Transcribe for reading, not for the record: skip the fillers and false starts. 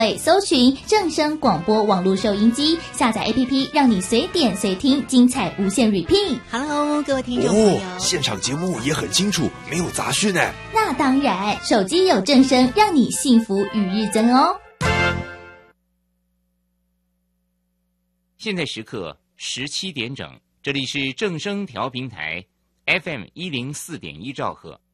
搜寻正声广播网络收音机，下载 APP， 让你随点随听，精彩无限 repeat。 Hello， 各位听众朋友， 现场节目也很清楚，没有杂讯呢。 那当然，手机有正声，让你幸福与日增哦。 现在时刻17点整，这里是正声调频台 FM104.1兆赫。